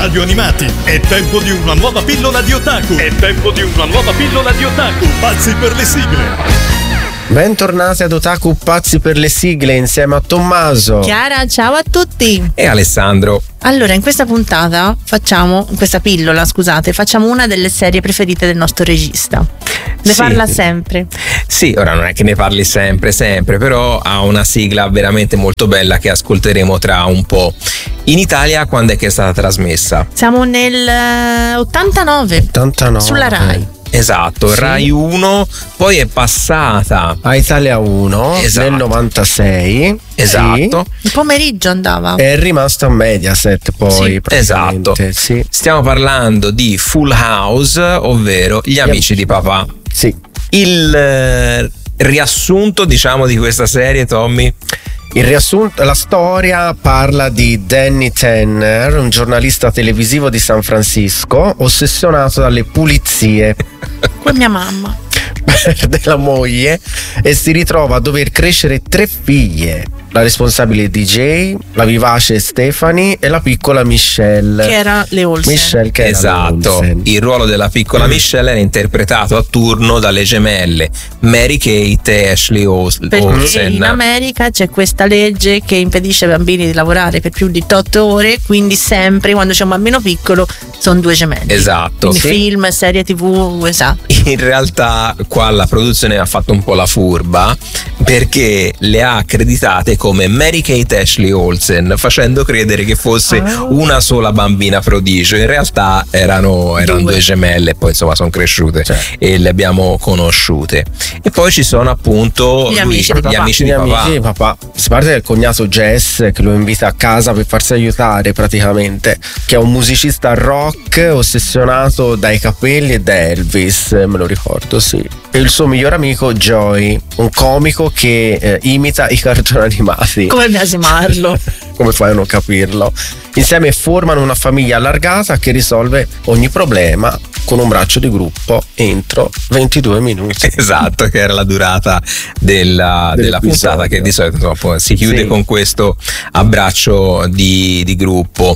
radio animati. È tempo di una nuova pillola di otaku. Pazzi per le sigle. Bentornati ad Otaku Pazzi per le sigle insieme a Tommaso, Chiara, ciao a tutti. E Alessandro. Allora, in questa pillola, facciamo una delle serie preferite del nostro regista. Ne parla sempre. Sì, ora non è che ne parli sempre, però ha una sigla veramente molto bella che ascolteremo tra un po'. In Italia quando è che è stata trasmessa? Siamo nel 89 sulla Rai. Esatto, sì. Rai 1, poi è passata a Italia 1 nel 96. Esatto. Sì. Il pomeriggio andava. È rimasto a Mediaset poi. Sì. Esatto. Sì. Stiamo parlando di Full House, ovvero Gli amici di papà. Sì. Il riassunto, diciamo, di questa serie, Tommy? Il riassunto, la storia parla di Danny Tanner, un giornalista televisivo di San Francisco, ossessionato dalle pulizie. Con mia mamma. Perde la moglie e si ritrova a dover crescere 3 figlie. La responsabile DJ, la vivace Stephanie e la piccola Michelle. Che era le Olsen. Esatto. Il ruolo della piccola Michelle era interpretato a turno dalle gemelle Mary-Kate e Ashley Olsen. Perché in America c'è questa legge che impedisce ai bambini di lavorare per più di 8 ore, quindi sempre quando c'è un bambino piccolo sono 2 gemelli. Esatto. Quindi film, serie TV, esatto. In realtà qua la produzione ha fatto un po' la furba, perché le ha accreditate come Mary-Kate e Ashley Olsen, facendo credere che fosse una sola bambina prodigio. In realtà erano 2 gemelle, poi insomma sono cresciute e le abbiamo conosciute. E poi ci sono appunto gli amici di papà. Si parte del cognato Jess che lo invita a casa per farsi aiutare praticamente, che è un musicista rock ossessionato dai capelli e da Elvis, me lo ricordo, sì. E il suo miglior amico Joey, un comico che imita i cartoni animati. Come biasimarlo? Come fai a non capirlo? Insieme formano una famiglia allargata che risolve ogni problema con un braccio di gruppo entro 22 minuti. Esatto, che era la durata della puntata, che di solito si chiude con questo abbraccio di gruppo.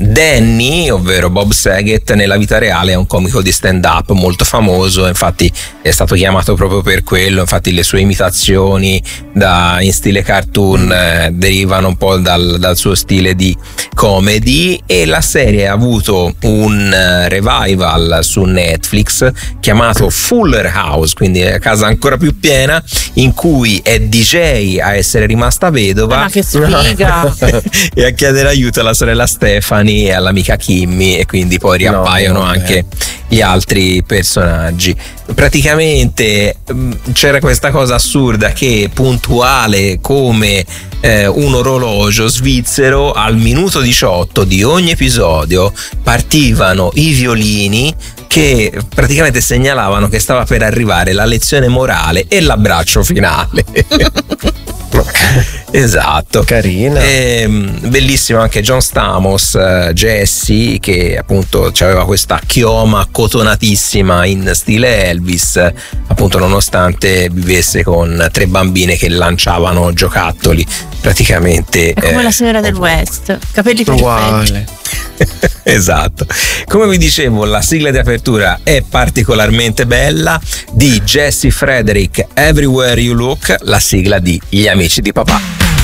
Danny, ovvero Bob Saget, nella vita reale è un comico di stand-up molto famoso, infatti è stato chiamato proprio per quello, infatti le sue imitazioni in stile cartoon derivano un po' dal suo stile di comedy, e la serie ha avuto un revival su Netflix chiamato Fuller House, quindi è casa ancora più piena, in cui è DJ a essere rimasta vedova. Ma che sfiga! E a chiedere aiuto alla sorella Stephanie e all'amica Kimmy, e quindi poi riappaiono anche gli altri personaggi. Praticamente c'era questa cosa assurda che, puntuale come un orologio svizzero, al minuto 18 di ogni episodio partivano i violini che praticamente segnalavano che stava per arrivare la lezione morale e l'abbraccio finale. Esatto, carina. Bellissimo anche John Stamos, Jesse, che appunto aveva questa chioma cotonatissima in stile Elvis, appunto nonostante vivesse con 3 bambine che lanciavano giocattoli praticamente. È come la signora del West, capelli perfetti. Esatto. Come vi dicevo, la sigla di apertura è particolarmente bella, di Jesse Frederick, Everywhere You Look, la sigla di Gli amici di papà.